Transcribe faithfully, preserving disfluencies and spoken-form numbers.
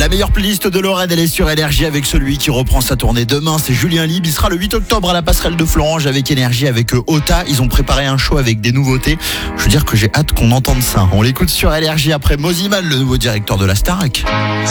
La meilleure playlist de Lorraine, elle est sur Énergie avec celui qui reprend sa tournée demain. C'est Julien Libre. Il sera le huit octobre à la passerelle de Florange avec Énergie, avec Ota. Ils ont préparé un show avec des nouveautés. Je veux dire que j'ai hâte qu'on entende ça. On l'écoute sur Énergie après Moziman, le nouveau directeur de la Starac.